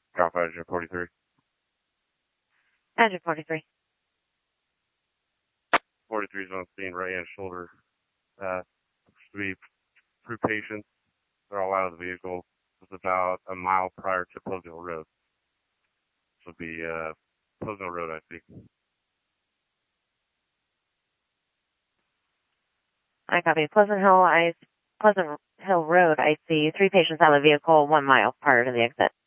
Alpha Engine 43. Engine 43. 43 is on scene, right hand shoulder. Looks to be through patients. They're all out of the vehicle. It's about a mile prior to Pleasant Hill Road. This would be Pleasant Hill Road, I think. I copy. Pleasant Hill Road, I see 3 patients out of the vehicle 1 mile prior to the exit.